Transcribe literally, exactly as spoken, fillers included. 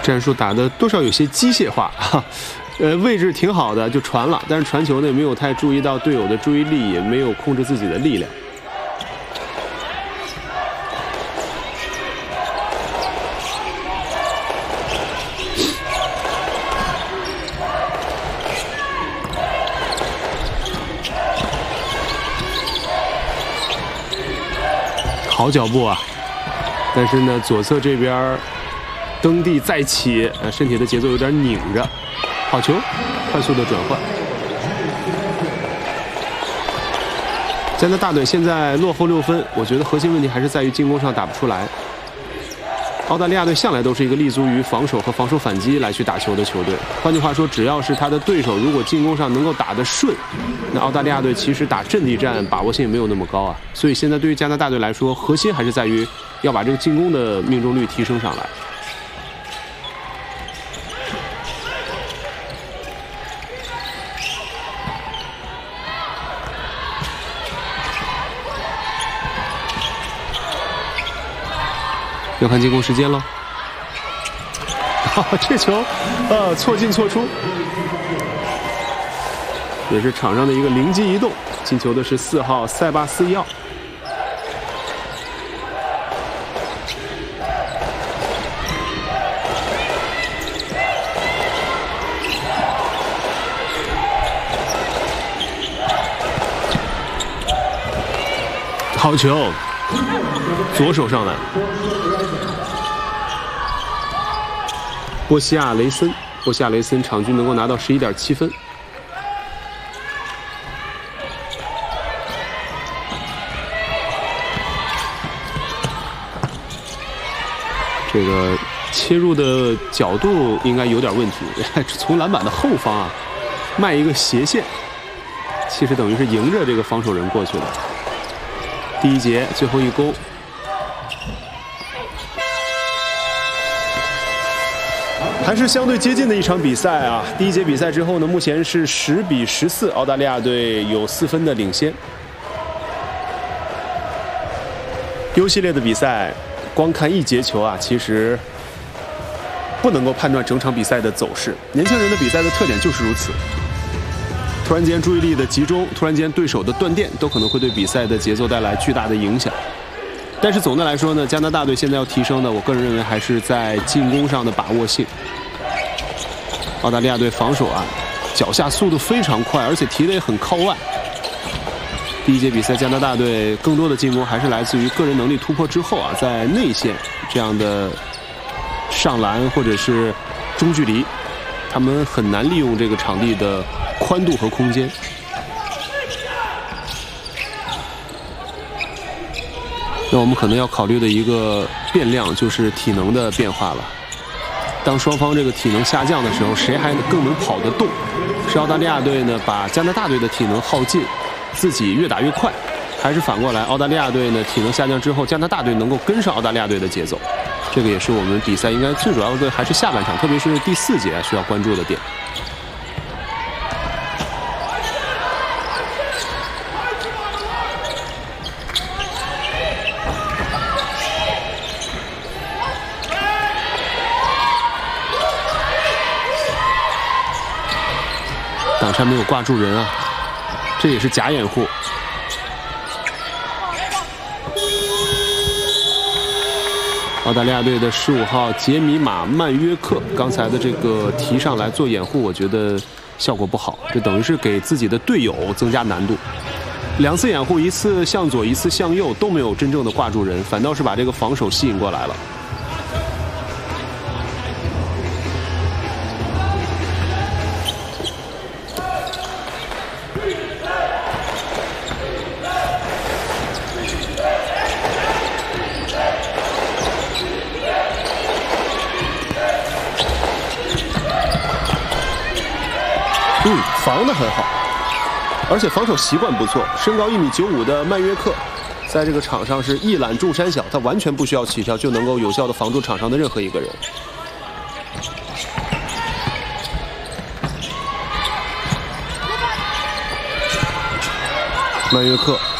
战术打的多少有些机械化哈。呃，位置挺好的，就传了，但是传球呢没有太注意到队友的注意力，也没有控制自己的力量。好脚步啊！但是呢，左侧这边蹬地再起，呃，身体的节奏有点拧着。好球，快速的转换。加拿大队现在落后六分，我觉得核心问题还是在于进攻上打不出来。澳大利亚队向来都是一个立足于防守和防守反击来去打球的球队。换句话说，只要是他的对手如果进攻上能够打得顺，那澳大利亚队其实打阵地战把握性没有那么高啊。所以现在对于加拿大队来说，核心还是在于要把这个进攻的命中率提升上来。要看进攻时间了。好，这球，呃，错进错出，也是场上的一个灵机一动。进球的是四号塞巴斯蒂奥。好球，左手上篮。波西亚雷森，波西亚雷森场均能够拿到十一点七分。这个切入的角度应该有点问题，从篮板的后方啊，迈一个斜线，其实等于是迎着这个防守人过去的。第一节最后一勾。还是相对接近的一场比赛啊！第一节比赛之后呢，目前是十比十四，澳大利亚队有四分的领先。U系列的比赛，光看一节球啊，其实不能够判断整场比赛的走势。年轻人的比赛的特点就是如此，突然间注意力的集中，突然间对手的断电，都可能会对比赛的节奏带来巨大的影响。但是总的来说呢，加拿大队现在要提升的，我个人认为还是在进攻上的把握性。澳大利亚队防守啊，脚下速度非常快，而且提的也很靠外。第一节比赛，加拿大队更多的进攻还是来自于个人能力突破之后啊，在内线这样的上篮或者是中距离，他们很难利用这个场地的宽度和空间。那我们可能要考虑的一个变量就是体能的变化了。当双方这个体能下降的时候，谁还更能跑得动？是澳大利亚队呢把加拿大队的体能耗尽，自己越打越快，还是反过来澳大利亚队呢体能下降之后，加拿大队能够跟上澳大利亚队的节奏？这个也是我们比赛应该最主要的还是下半场，特别是第四节需要关注的点。挡拆没有挂住人啊，这也是假掩护。澳大利亚队的十五号杰米马曼约克，刚才的这个提上来做掩护，我觉得效果不好，这等于是给自己的队友增加难度。两次掩护，一次向左，一次向右，都没有真正的挂住人，反倒是把这个防守吸引过来了。嗯，防得很好，而且防守习惯不错。身高一米九五的曼约克，在这个场上是一览众山小，他完全不需要起跳就能够有效的防住场上的任何一个人。曼约克